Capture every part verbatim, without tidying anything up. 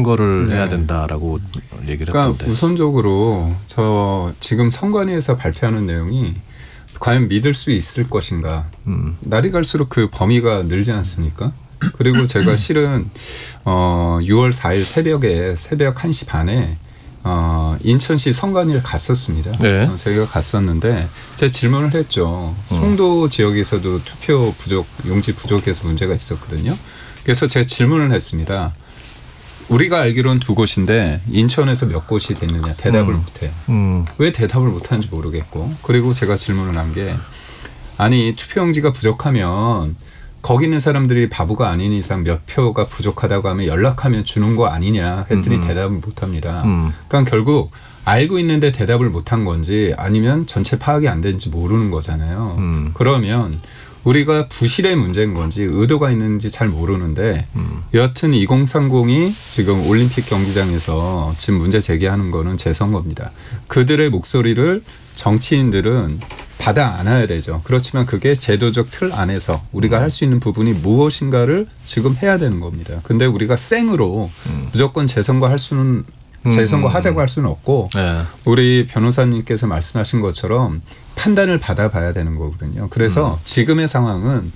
선거를 네. 해야 된다라고 얘기를 그러니까 했던데. 우선적으로 저 지금 선관위에서 발표하는 내용이 과연 믿을 수 있을 것인가. 음. 날이 갈수록 그 범위가 늘지 않습니까? 그리고 제가 실은 어 유월 사일 새벽에 새벽 한 시 반에 어 인천시 선관위를 갔었습니다. 네. 어, 저희가 갔었는데 제가 질문을 했죠. 송도 음. 지역에서도 투표 부족, 용지 부족해서 문제가 있었거든요. 그래서 제가 질문을 했습니다. 우리가 알기로는 두 곳인데 인천에서 몇 곳이 됐느냐 대답을 음. 못해요. 음. 왜 대답을 못하는지 모르겠고 그리고 제가 질문을 한 게 아니 투표용지가 부족하면 거기 있는 사람들이 바보가 아닌 이상 몇 표가 부족하다고 하면 연락하면 주는 거 아니냐 했더니 음. 대답을 못합니다. 음. 그러니까 결국 알고 있는데 대답을 못한 건지 아니면 전체 파악이 안 되는지 모르는 거잖아요. 음. 그러면 우리가 부실의 문제인 건지 의도가 있는지 잘 모르는데 음. 여하튼 이공삼공이 지금 올림픽 경기장에서 지금 문제 제기하는 거는 제 선거입니다. 그들의 목소리를 정치인들은 받아 안아야 되죠. 그렇지만 그게 제도적 틀 안에서 우리가 음. 할 수 있는 부분이 무엇인가를 지금 해야 되는 겁니다. 근데 우리가 생으로 음. 무조건 재선거 할 수는 재선거 음. 하자고 할 수는 없고 네. 우리 변호사님께서 말씀하신 것처럼 판단을 받아봐야 되는 거거든요. 그래서 음. 지금의 상황은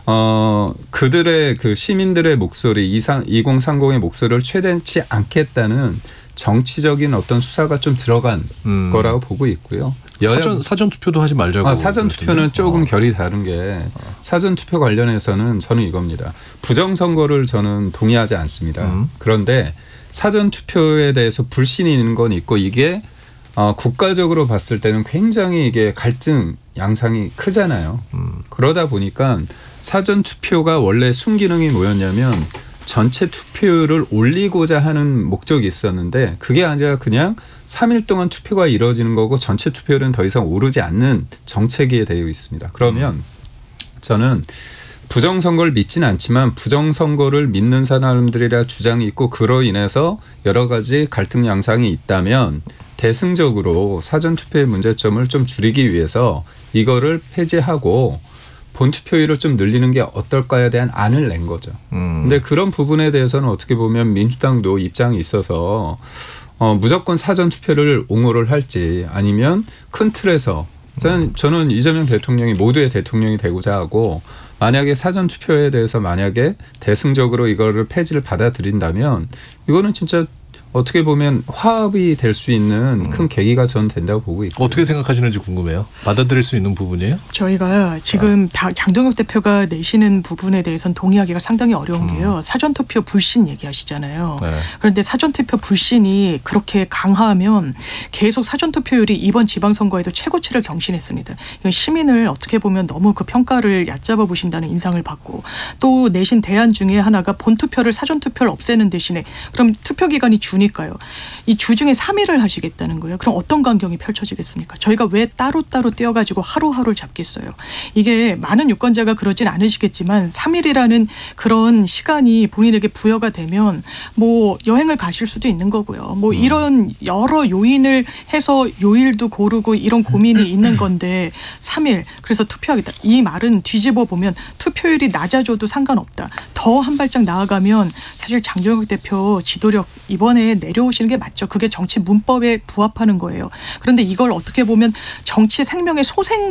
어, 그들의 그 시민들의 목소리 이공삼공의 목소리를 최대치 않겠다는 정치적인 어떤 수사가 좀 들어간 음. 거라고 보고 있고요. 사전, 사전 투표도 하지 말자고. 아, 사전 투표는 조금 어. 결이 다른 게 사전 투표 관련해서는 저는 이겁니다. 부정선거를 저는 동의하지 않습니다. 음. 그런데 사전 투표에 대해서 불신이 있는 건 있고 이게 어, 국가적으로 봤을 때는 굉장히 이게 갈등 양상이 크잖아요. 음. 그러다 보니까 사전 투표가 원래 순기능이 뭐였냐면 전체 투표율을 올리고자 하는 목적이 있었는데 그게 아니라 그냥 삼 일 동안 투표가 이루어지는 거고 전체 투표율은 더 이상 오르지 않는 정책이 되어 있습니다. 그러면 음. 저는 부정선거를 믿지는 않지만 부정선거를 믿는 사람들이라 주장이 있고 그로 인해서 여러 가지 갈등 양상이 있다면 대승적으로 사전투표의 문제점을 좀 줄이기 위해서 이거를 폐지하고 본투표율을 좀 늘리는 게 어떨까에 대한 안을 낸 거죠. 음. 근데 그런 부분에 대해서는 어떻게 보면 민주당도 입장이 있어서 어, 무조건 사전투표를 옹호를 할지 아니면 큰 틀에서 저는, 저는 이재명 대통령이 모두의 대통령이 되고자 하고 만약에 사전투표에 대해서 만약에 대승적으로 이거를 폐지를 받아들인다면 이거는 진짜 어떻게 보면 화합이 될 수 있는 큰 계기가 저는 된다고 보고 있고 어떻게 생각하시는지 궁금해요. 받아들일 수 있는 부분이에요? 저희가 지금 아. 장동혁 대표가 내시는 부분에 대해서는 동의하기가 상당히 어려운 음. 게요. 사전투표 불신 얘기하시잖아요. 네. 그런데 사전투표 불신이 그렇게 강하면 계속 사전투표율이 이번 지방선거에도 최고치를 경신했습니다. 이건 시민을 어떻게 보면 너무 그 평가를 얕잡아 보신다는 인상을 받고 또 내신 대안 중에 하나가 본투표를 사전투표를 없애는 대신에 그럼 투표기간이 주 니까요. 이 주 중에 삼 일을 하시겠다는 거예요. 그럼 어떤 광경이 펼쳐지겠습니까? 저희가 왜 따로따로 떼어가지고 하루하루를 잡겠어요. 이게 많은 유권자가 그러진 않으시겠지만 삼 일이라는 그런 시간이 본인에게 부여가 되면 뭐 여행을 가실 수도 있는 거고요. 뭐 이런 여러 요인을 해서 요일도 고르고 이런 고민이 있는 건데 삼 일 그래서 투표하겠다. 이 말은 뒤집어 보면 투표율이 낮아져도 상관없다. 더 한 발짝 나아가면 사실 장동혁 대표 지도력 이번에 내려오시는 게 맞죠. 그게 정치 문법에 부합하는 거예요. 그런데 이걸 어떻게 보면 정치 생명의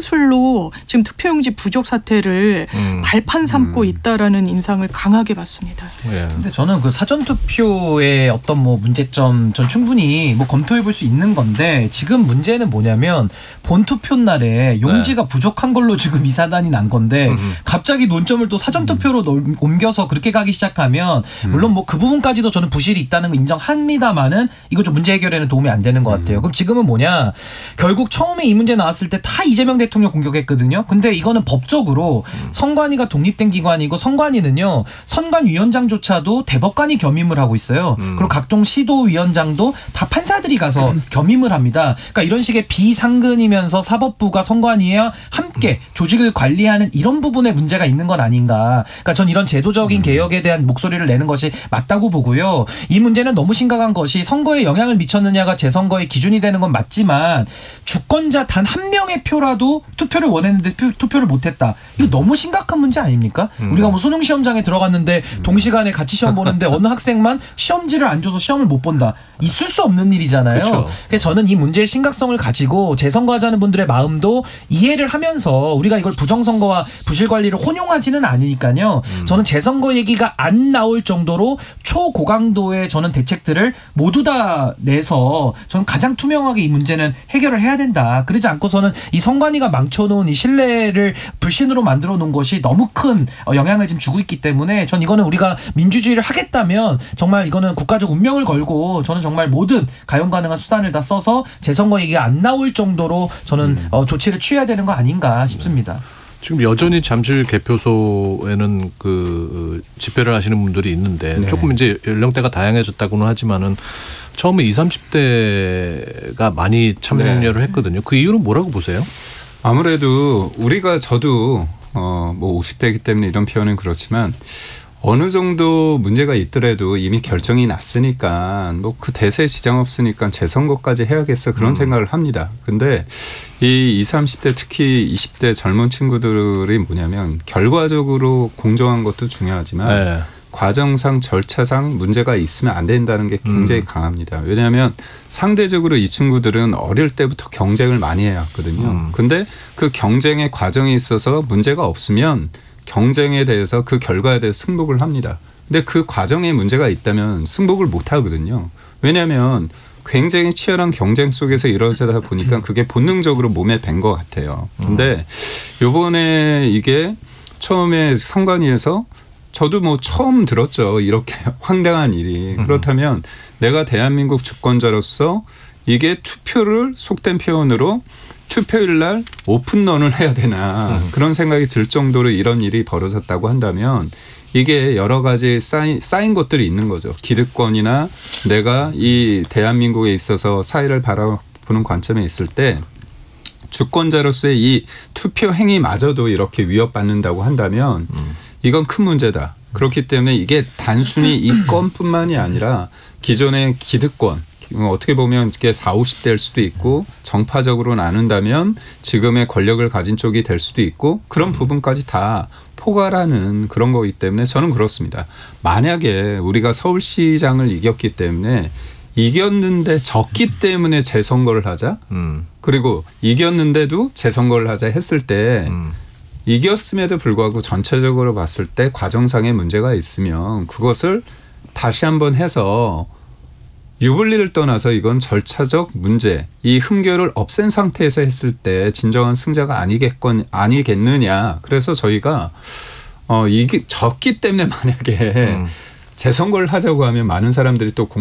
소생술로 지금 투표용지 부족 사태를 음. 발판 삼고 음. 있다라는 인상을 강하게 받습니다. 그런데 네. 저는 그 사전 투표의 어떤 뭐 문제점 전 충분히 뭐 검토해 볼 수 있는 건데 지금 문제는 뭐냐면 본 투표 날에 용지가 네. 부족한 걸로 지금 이 사단이 난 건데 음. 갑자기 논점을 또 사전 투표로 음. 옮겨서 그렇게 가기 시작하면 음. 물론 뭐 그 부분까지도 저는 부실이 있다는 거 인정합니다만은 이거 좀 문제 해결에는 도움이 안 되는 것 같아요. 음. 그럼 지금은 뭐냐? 결국 처음에 이 문제 나왔을 때 다 이재명 대통령 공격했거든요. 근데 이거는 법적으로 음. 선관위가 독립된 기관이고 선관위는요. 선관위원장조차도 대법관이 겸임을 하고 있어요. 음. 그리고 각종 시도위원장도 다 판사들이 가서 음. 겸임을 합니다. 그러니까 이런 식의 비상근이면서 사법부가 선관위와 함께 음. 조직을 관리하는 이런 부분에 문제가 있는 건 아닌가. 그러니까 전 이런 제도적인 음. 개혁에 대한 목소리를 내는 것이 맞다고 보고요. 이 문제는 너무 심각한 것이 선거에 영향을 미쳤느냐가 재선거의 기준이 되는 건 맞지만 주권자 단 한 명의 표라도 투표를 원했는데 투, 투표를 못했다. 이거 너무 심각한 문제 아닙니까? 음. 우리가 뭐 수능 시험장에 들어갔는데 음. 동시간에 같이 시험 보는데 어느 학생만 시험지를 안 줘서 시험을 못 본다. 있을 수 없는 일이잖아요. 그렇죠. 그래서 저는 이 문제의 심각성을 가지고 재선거하자는 분들의 마음도 이해를 하면서 우리가 이걸 부정선거와 부실관리를 혼용하지는 않으니까요. 음. 저는 재선거 얘기가 안 나올 정도로 초고강도의 저는 대책들을 모두 다 내서 저는 가장 투명하게 이 문제는 해결을 해야 된다. 그러지 않고서는 이 선관위가 망쳐놓은 이 신뢰를 불신으로 만들어 놓은 것이 너무 큰 영향을 지금 주고 있기 때문에 전 이거는 우리가 민주주의를 하겠다면 정말 이거는 국가적 운명을 걸고 저는 정말 모든 가용 가능한 수단을 다 써서 재선거 얘기가 안 나올 정도로 저는 음. 어, 조치를 취해야 되는 거 아닌가 싶습니다. 지금 여전히 잠실 개표소에는 그 집회를 하시는 분들이 있는데 네. 조금 이제 연령대가 다양해졌다고는 하지만은 처음에 이십, 삼십 대가 많이 참여를 네. 했거든요. 그 이유는 뭐라고 보세요? 아무래도 우리가 저도 어 뭐 오십 대이기 때문에 이런 표현은 그렇지만 어느 정도 문제가 있더라도 이미 결정이 났으니까 뭐 그 대세에 지장 없으니까 재선거까지 해야겠어 그런 음. 생각을 합니다. 근데 이 이십, 삼십 대 특히 이십 대 젊은 친구들이 뭐냐면 결과적으로 공정한 것도 중요하지만 네. 과정상 절차상 문제가 있으면 안 된다는 게 굉장히 음. 강합니다. 왜냐하면 상대적으로 이 친구들은 어릴 때부터 경쟁을 많이 해왔거든요. 음. 근데 그 경쟁의 과정에 있어서 문제가 없으면 경쟁에 대해서 그 결과에 대해서 승복을 합니다. 근데 그 과정에 문제가 있다면 승복을 못 하거든요. 왜냐하면 굉장히 치열한 경쟁 속에서 이루어지다 보니까 그게 본능적으로 몸에 밴 것 같아요. 근데 요번에 이게 처음에 선관위에서 저도 뭐 처음 들었죠. 이렇게 황당한 일이. 그렇다면 내가 대한민국 주권자로서 이게 투표를 속된 표현으로 투표일 날 오픈런을 해야 되나 음. 그런 생각이 들 정도로 이런 일이 벌어졌다고 한다면 이게 여러 가지 쌓인, 쌓인 것들이 있는 거죠. 기득권이나 내가 이 대한민국에 있어서 사회를 바라보는 관점에 있을 때 주권자로서의 이 투표 행위마저도 이렇게 위협받는다고 한다면 음. 이건 큰 문제다. 그렇기 때문에 이게 단순히 이 건뿐만이 아니라 기존의 기득권 어떻게 보면 이게 사십, 오십 대일 수도 있고 정파적으로 나눈다면 지금의 권력을 가진 쪽이 될 수도 있고 그런 부분까지 다 포괄하는 그런 거기 때문에 저는 그렇습니다. 만약에 우리가 서울시장을 이겼기 때문에 이겼는데 졌기 때문에 재선거를 하자 음. 그리고 이겼는데도 재선거를 하자 했을 때 음. 이겼음에도 불구하고 전체적으로 봤을 때 과정상의 문제가 있으면 그것을 다시 한번 해서 유불리를 떠나서 이건 절차적 문제, 이 흠결을 없앤 상태에서 했을 때 진정한 승자가 아니겠건 아니겠느냐. 그래서 저희가 어 이게 졌기 때문에 만약에 음. 재선거를 하자고 하면 많은 사람들이 또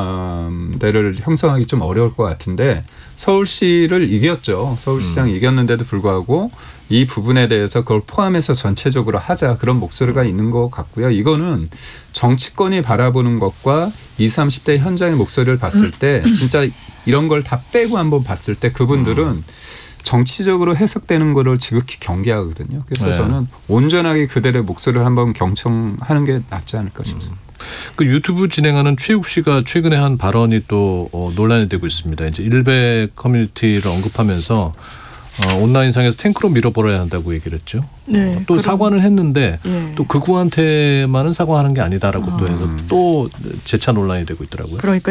공감대를 형성하기 좀 어려울 것 같은데 서울시를 이겼죠. 서울시장 음. 이겼는데도 불구하고 이 부분에 대해서 그걸 포함해서 전체적으로 하자 그런 목소리가 있는 것 같고요. 이거는 정치권이 바라보는 것과 이십, 삼십 대 현장의 목소리를 봤을 때 진짜 이런 걸 다 빼고 한번 봤을 때 그분들은 정치적으로 해석되는 거를 지극히 경계하거든요. 그래서 네. 저는 온전하게 그들의 목소리를 한번 경청하는 게 낫지 않을까 싶습니다. 음. 그 유튜브 진행하는 최욱 씨가 최근에 한 발언이 또 어, 논란이 되고 있습니다. 이제 일베 커뮤니티를 언급하면서 어, 온라인상에서 탱크로 밀어버려야 한다고 얘기를 했죠. 네, 어, 또 사과는 했는데 예. 또 극우한테만은 사과하는 게 아니다라고 아. 또 해서 또 재차 논란이 되고 있더라고요. 그러니까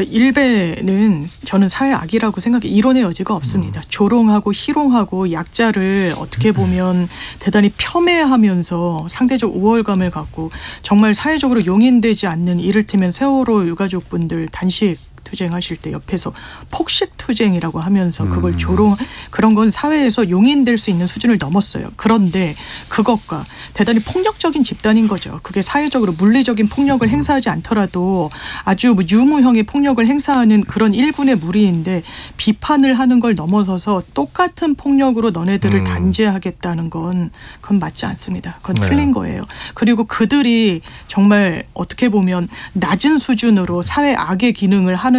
일베는 저는 사회 악이라고 생각해 이론의 여지가 없습니다. 음. 조롱하고 희롱하고 약자를 어떻게 보면 대단히 폄훼하면서 상대적 우월감을 갖고 정말 사회적으로 용인되지 않는 이를테면 세월호 유가족분들 단식 투쟁하실 때 옆에서 폭식 투쟁이라고 하면서 그걸 음. 조롱 그런 건 사회에서 용인될 수 있는 수준을 넘었어요. 그런데 그것과 대단히 폭력적인 집단인 거죠. 그게 사회적으로 물리적인 폭력을 행사하지 않더라도 아주 유무형의 폭력을 행사하는 그런 일군의 무리인데 비판을 하는 걸 넘어서서 똑같은 폭력으로 너네들을 음. 단죄하겠다는 건 그건 맞지 않습니다. 그건 네. 틀린 거예요. 그리고 그들이 정말 어떻게 보면 낮은 수준으로 사회 악의 기능을 하는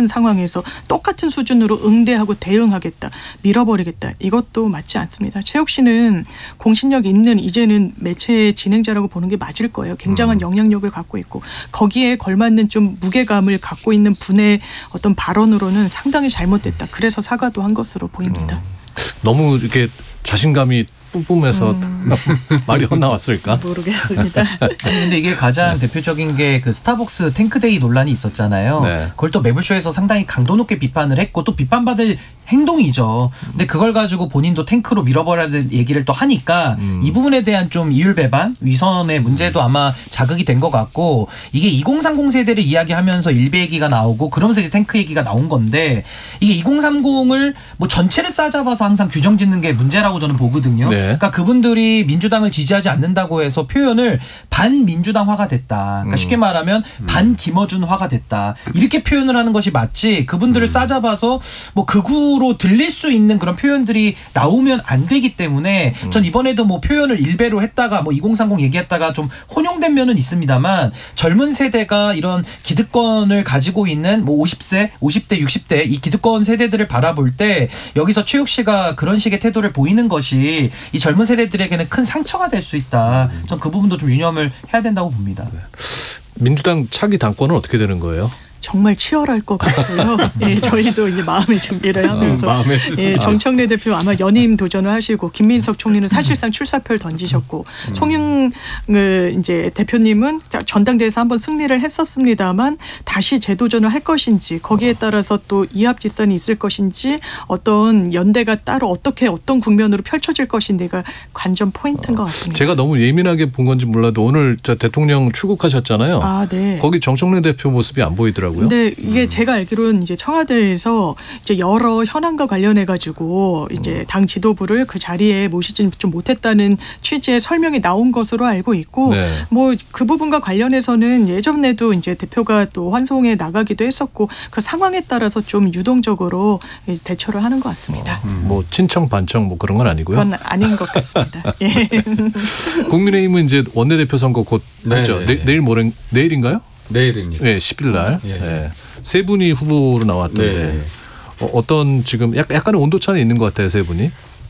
같은 상황에서 똑같은 수준으로 응대하고 대응하겠다, 밀어버리겠다. 이것도 맞지 않습니다. 최욱 씨는 공신력 있는 이제는 매체 진행자라고 보는 게 맞을 거예요. 굉장한 영향력을 갖고 있고 거기에 걸맞는 좀 무게감을 갖고 있는 분의 어떤 발언으로는 상당히 잘못됐다. 그래서 사과도 한 것으로 보입니다. 음. 너무 이렇게 자신감이 뿜뿜해서 음. 말이 헛나왔을까? 모르겠습니다. 아니 근데 이게 가장 대표적인 게 그 스타벅스 탱크데이 논란이 있었잖아요. 네. 그걸 또 매불쇼에서 상당히 강도 높게 비판을 했고 또 비판받을 행동이죠. 근데 그걸 가지고 본인도 탱크로 밀어버리는 얘기를 또 하니까 음. 이 부분에 대한 좀 이율배반, 위선의 문제도 아마 자극이 된 것 같고 이게 이공삼공 세대를 이야기하면서 일베 얘기가 나오고 그러면서 이제 탱크 얘기가 나온 건데 이게 이공삼공을 뭐 전체를 싸잡아서 항상 규정 짓는 게 문제라고 저는 보거든요. 네. 그러니까 그분들이 민주당을 지지하지 않는다고 해서 표현을 반민주당화가 됐다. 그러니까 쉽게 말하면 반김어준화가 됐다. 이렇게 표현을 하는 것이 맞지 그분들을 싸잡아서 뭐 극우 로 들릴 수 있는 그런 표현들이 나오면 안 되기 때문에 전 이번에도 뭐 표현을 일베로 했다가 뭐 이공삼공 얘기했다가 좀 혼용된 면은 있습니다만 젊은 세대가 이런 기득권을 가지고 있는 뭐 오십 세, 오십 대, 육십 대 이 기득권 세대들을 바라볼 때 여기서 최욱 씨가 그런 식의 태도를 보이는 것이 이 젊은 세대들에게는 큰 상처가 될 수 있다. 전 그 부분도 좀 유념을 해야 된다고 봅니다. 민주당 차기 당권은 어떻게 되는 거예요? 정말 치열할 것 같고요. 예, 저희도 이제 마음의 준비를 하면서 어, 마음의 준비. 예, 정청래 대표 아마 연임 도전을 하시고 김민석 총리는 사실상 출사표를 던지셨고 음. 송영 이제 대표님은 전당대회에서 한번 승리를 했었습니다만 다시 재도전을 할 것인지 거기에 따라서 또 이합집산이 있을 것인지 어떤 연대가 따로 어떻게 어떤 국면으로 펼쳐질 것인지가 관전 포인트인 것 같습니다. 제가 너무 예민하게 본 건지 몰라도 오늘 저 대통령 출국하셨잖아요. 아, 네. 거기 정청래 대표 모습이 안 보이더라고요. 근데 이게 음. 제가 알기로는 이제 청와대에서 이제 여러 현안과 관련해 가지고 이제 음. 당 지도부를 그 자리에 모시지 좀 못했다는 취지의 설명이 나온 것으로 알고 있고 네. 뭐 그 부분과 관련해서는 예전에도 이제 대표가 또 환송에 나가기도 했었고 그 상황에 따라서 좀 유동적으로 대처를 하는 것 같습니다. 어, 뭐 친청 반청 뭐 그런 건 아니고요. 그건 아닌 것 같습니다. 예. 국민의힘은 이제 원내대표 선거 곧 네, 하죠. 네, 내, 네. 내일 모레 내일인가요? 내일입니다. 네, 십 일 날. 예, 예. 네. 세 분이 후보로 나왔던데 네. 어, 어떤 지금 약, 약간의 온도차는 있는 것 같아요, 세 분이.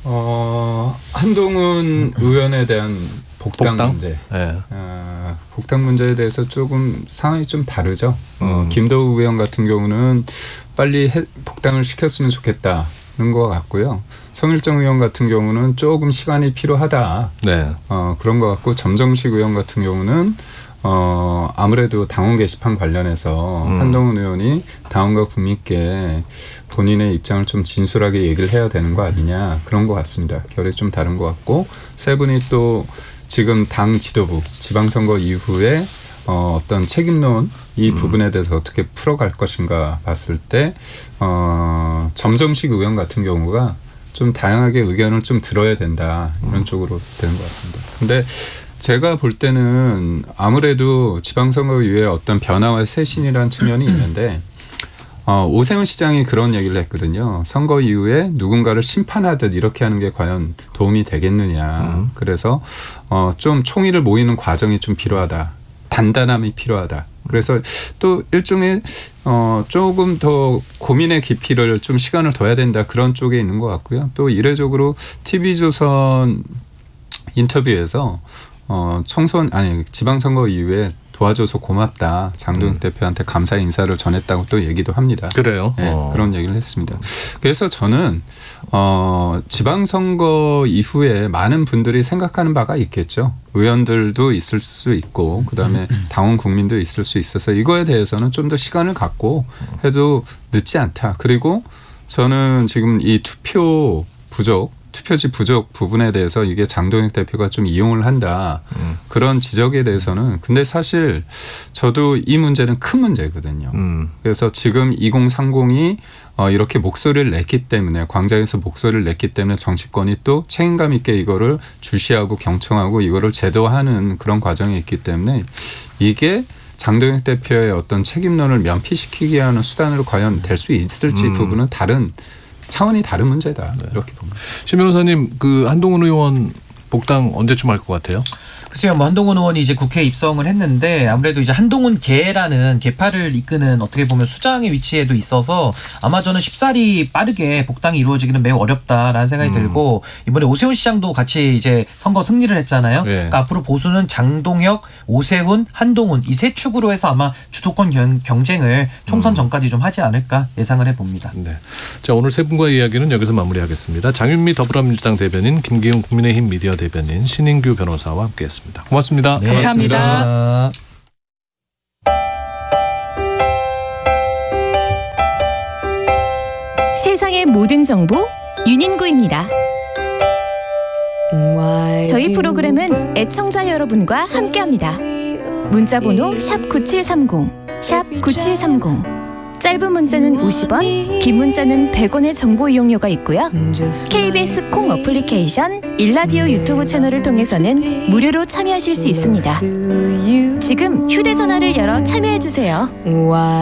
어, 한동훈 의원에 대한 복당, 복당? 문제. 네. 어, 복당 문제에 대해서 조금 상황이 좀 다르죠. 어, 음. 김도우 의원 같은 경우는 빨리 해, 복당을 시켰으면 좋겠다는 것 같고요. 성일정 의원 같은 경우는 조금 시간이 필요하다. 네. 어, 그런 것 같고 점정식 의원 같은 경우는 어, 아무래도 당원 게시판 관련해서 음. 한동훈 의원이 당원과 국민께 본인의 입장을 좀 진솔하게 얘기를 해야 되는 거 아니냐 그런 것 같습니다. 결이 좀 다른 것 같고 세 분이 또 지금 당 지도부 지방선거 이후에 어, 어떤 책임론 이 음. 부분에 대해서 어떻게 풀어갈 것인가 봤을 때 어, 점정식 의원 같은 경우가 좀 다양하게 의견을 좀 들어야 된다 이런 음. 쪽으로 되는 것 같습니다. 근데 제가 볼 때는 아무래도 지방선거 이후에 어떤 변화와 쇄신이라는 측면이 있는데 어, 오세훈 시장이 그런 얘기를 했거든요. 선거 이후에 누군가를 심판하듯 이렇게 하는 게 과연 도움이 되겠느냐. 음. 그래서 어, 좀 총의를 모이는 과정이 좀 필요하다. 단단함이 필요하다. 그래서 또 일종의 어, 조금 더 고민의 깊이를 좀 시간을 둬야 된다. 그런 쪽에 있는 것 같고요. 또 이례적으로 티비조선 인터뷰에서 어, 총선, 아니, 지방선거 이후에 도와줘서 고맙다. 장동혁 음. 대표한테 감사의 인사를 전했다고 또 얘기도 합니다. 그래요? 네, 어. 그런 얘기를 했습니다. 그래서 저는, 어, 지방선거 이후에 많은 분들이 생각하는 바가 있겠죠. 의원들도 있을 수 있고, 그 다음에 당원 국민도 있을 수 있어서 이거에 대해서는 좀 더 시간을 갖고 해도 늦지 않다. 그리고 저는 지금 이 투표 부족, 투표지 부족 부분에 대해서 이게 장동혁 대표가 좀 이용을 한다. 음. 그런 지적에 대해서는 근데 사실 저도 이 문제는 큰 문제거든요. 음. 그래서 지금 이공삼공이 어 이렇게 목소리를 냈기 때문에 광장에서 목소리를 냈기 때문에 정치권이 또 책임감 있게 이거를 주시하고 경청하고 이거를 제도화하는 그런 과정이 있기 때문에 이게 장동혁 대표의 어떤 책임론을 면피시키게 하는 수단으로 과연 될 수 있을지 음. 부분은 다른 차원이 다른 문제다. 네. 이렇게 봅니다. 신 변호사님, 그 한동훈 의원 복당 언제쯤 할 것 같아요? 글쎄요, 뭐 한동훈 의원이 이제 국회에 입성을 했는데 아무래도 이제 한동훈 계라는 계파를 이끄는 어떻게 보면 수장의 위치에도 있어서 아마 저는 쉽사리 빠르게 복당이 이루어지기는 매우 어렵다라는 생각이 음. 들고 이번에 오세훈 시장도 같이 이제 선거 승리를 했잖아요. 네. 그러니까 앞으로 보수는 장동혁, 오세훈, 한동훈 이 세 축으로 해서 아마 주도권 경, 경쟁을 총선 전까지 좀 하지 않을까 예상을 해봅니다. 네. 자, 오늘 세 분과의 이야기는 여기서 마무리하겠습니다. 장윤미 더불어민주당 대변인, 김기훈 국민의힘 미디어 대변인, 신인규 변호사와 함께했습니다. 고맙습니다. 네, 감사합니다. 감사합니다. 세상의 모든 정보 윤인구입니다. 저희 프로그램은 애청자 여러분과 함께합니다. 문자번호 샵 구칠삼공, 샵 구칠삼공. 짧은 문자는 오십 원, 긴 문자는 백 원의 정보 이용료가 있고요. 케이비에스 콩 어플리케이션, 일라디오 유튜브 채널을 통해서는 무료로 참여하실 수 있습니다. 지금 휴대전화를 열어 참여해주세요.